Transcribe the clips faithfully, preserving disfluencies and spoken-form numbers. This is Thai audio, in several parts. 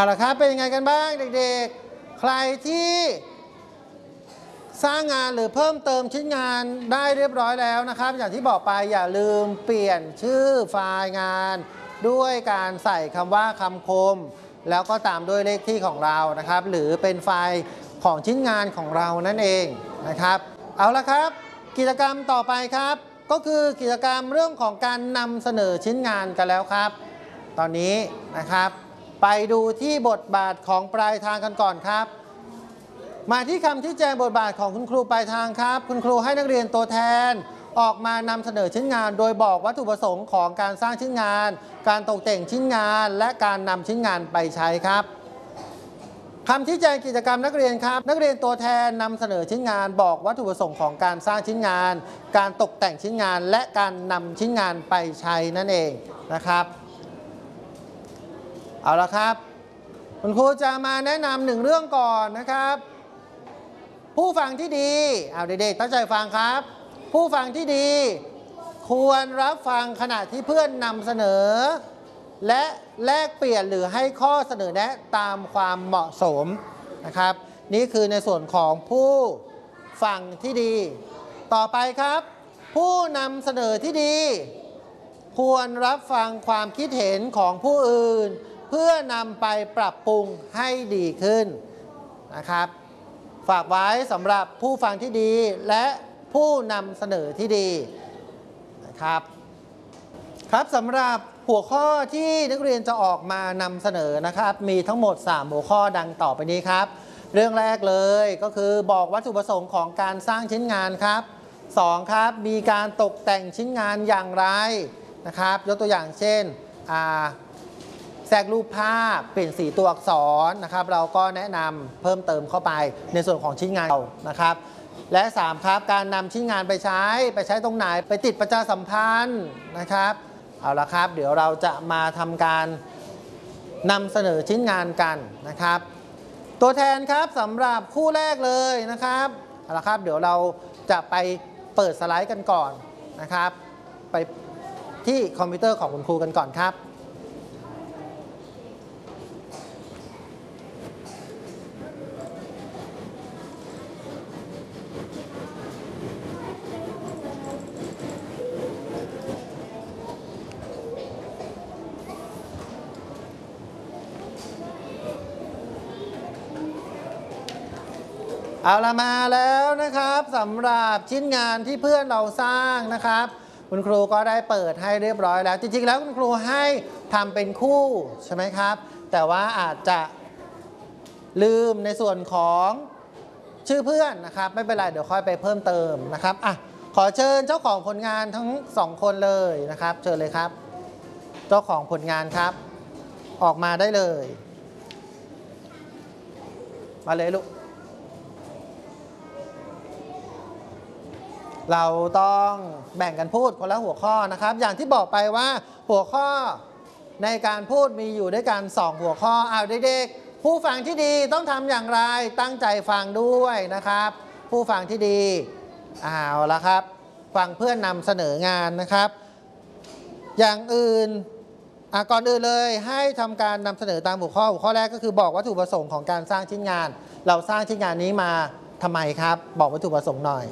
ละครับเป็นยังไงกันบ้างเด็กๆใครที่สร้างงานหรือเพิ่มเติมชิ้นงานได้เรียบร้อยแล้วนะครับอย่างที่บอกไปอย่าลืมเปลี่ยนชื่อไฟล์งานด้วยการใส่คำว่าคำคมแล้วก็ตามด้วยเลขที่ของเรานะครับหรือเป็นไฟล์ของชิ้นงานของเรานั่นเองนะครับเอาละครับกิจกรรมต่อไปครับก็คือกิจกรรมเรื่องของการนำเสนอชิ้นงานกันแล้วครับตอนนี้นะครับไปดูที่บทบาทของปลายทางกันก่อนครับมาที่คำที่แจงบทบาทของคุณครูปลายทางครับคุณครูให้นักเรียนตัวแทนออกมานำเสนอชิ้นงานโดยบอกวัตถุประสงค์ของการสร้างชิ้นงานการตกแต่งชิ้นงานและการนำชิ้นงานไปใช้ครับคำที่แจงกิจกรรมนักเรียนครับนักเรียนตัวแทนนำเสนอชิ้นงานบอกวัตถุประสงค์ของการสร้างชิ้นงานการตกแต่งชิ้นงานและการนำชิ้นงานไปใช้นั่นเองนะครับเอาละครับคุณครูจะมาแนะนำหนึ่งเรื่องก่อนนะครับผู้ฟังที่ดีเอาเด็กๆตั้งใจฟังครับผู้ฟังที่ดีควรรับฟังขณะที่เพื่อนนำเสนอและแลกเปลี่ยนหรือให้ข้อเสนอแนะตามความเหมาะสมนะครับนี่คือในส่วนของผู้ฟังที่ดีต่อไปครับผู้นำเสนอที่ดีควรรับฟังความคิดเห็นของผู้อื่นเพื่อนำไปปรับปรุงให้ดีขึ้นนะครับฝากไว้สำหรับผู้ฟังที่ดีและผู้นำเสนอที่ดีนะครับครับสำหรับหัวข้อที่นักเรียนจะออกมานำเสนอนะครับมีทั้งหมดสามหัวข้อดังต่อไปนี้ครับเรื่องแรกเลยก็คือบอกวัตถุประสงค์ของการสร้างชิ้นงานครับสองครับมีการตกแต่งชิ้นงานอย่างไรนะครับยกตัวอย่างเช่นอ่าแทรกรูปภาพเปลี่ยนสีตัวอักษรนะครับเราก็แนะนำเพิ่มเติมเข้าไปในส่วนของชิ้นงานนะครับและสามครับการนำชิ้นงานไปใช้ไปใช้ตรงไหนไปติดประชาสัมพันธ์นะครับเอาละครับเดี๋ยวเราจะมาทำการนำเสนอชิ้นงานกันนะครับตัวแทนครับสำหรับคู่แรกเลยนะครับเอาละครับเดี๋ยวเราจะไปเปิดสไลด์กันก่อนนะครับไปที่คอมพิวเตอร์ของคุณครูกันก่อนครับเอาละมาแล้วนะครับสำหรับชิ้นงานที่เพื่อนเราสร้างนะครับคุณครูก็ได้เปิดให้เรียบร้อยแล้วจริงๆแล้วคุณครูให้ทำเป็นคู่ใช่ไหมครับแต่ว่าอาจจะลืมในส่วนของชื่อเพื่อนนะครับไม่เป็นไรเดี๋ยวค่อยไปเพิ่มเติมนะครับอ่ะขอเชิญเจ้าของผลงานทั้งสองคนเลยนะครับเชิญเลยครับเจ้าของผลงานครับออกมาได้เลยมาเลยลูกเราต้องแบ่งกันพูดคนละหัวข้อนะครับอย่างที่บอกไปว่าหัวข้อในการพูดมีอยู่ด้วยกันสองหัวข้อเอาเด็กๆผู้ฟังที่ดีต้องทำอย่างไรตั้งใจฟังด้วยนะครับผู้ฟังที่ดีเอาละครับฟังเพื่อนนำเสนองานนะครับอย่างอื่นก่อนอื่นเลยให้ทำการนำเสนอตามหัวข้อหัวข้อแรกก็คือบอกวัตถุประสงค์ของการสร้างชิ้นงานเราสร้างชิ้นงานนี้มาทำไมครับบอกวัตถุประสงค์หน่อย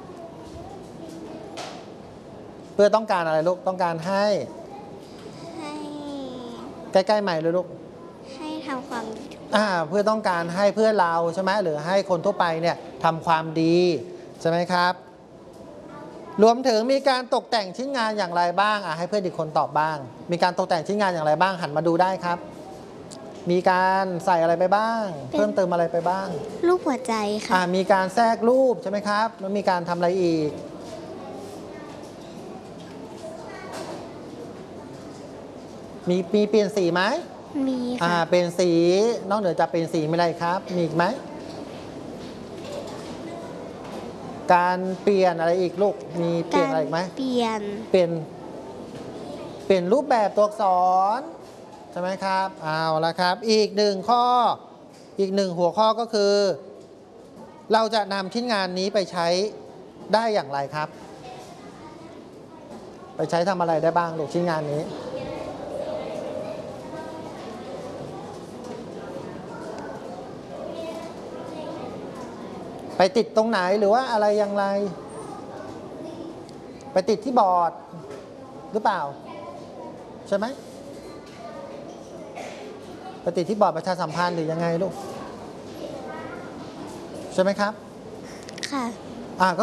เพื่อต้องการอะไรลูกต้องการให้ให้ใกล้ๆใหม่เลยลูกให้ทำความดีอ่าเพื่อต้องการให้เพื่อนเราใช่ไหมหรือให้คนทั่วไปเนี่ยทำความดีใช่ไหมครับรวมถึงมีการตกแต่งชิ้นงานอย่างไรบ้างอ่ะให้เพื่อนอีกคนตอบบ้างมีการตกแต่งชิ้นงานอย่างไรบ้างหันมาดูได้ครับมีการใส่อะไรไปบ้างเพิ่มเติมอะไรไปบ้างรูปหัวใจค่ะอ่ามีการแทรกรูปใช่ไหมครับแล้วมีการทำอะไรอีกมีมีเปลี่ยนสีไหมมีค่ะอ่าเป็นสีนอกเหนือจากเป็นสีไม่ได้ครับมีอีกไหมการเปลี่ยนอะไรอีกลูกมีเปลี่ยนอะไรอีกไหมเปลี่ยนเปลี่ยนเปลี่ยนรูปแบบตัวอักษรใช่ไหมครับเอาละครับอีกหนึ่งข้ออีกหนึ่งหัวข้อก็คือเราจะนำชิ้นงานนี้ไปใช้ได้อย่างไรครับไปใช้ทำอะไรได้บ้างลูกชิ้นงานนี้ไปติดตรงไหนหรือว่าอะไรอย่างไร ไปติดที่บอร์ดหรือเปล่า ใช่ไหมไปติดที่บอร์ดประชาสัมพันธ์หรือยังไงลูก ใช่ไหมครับค่ะอ่า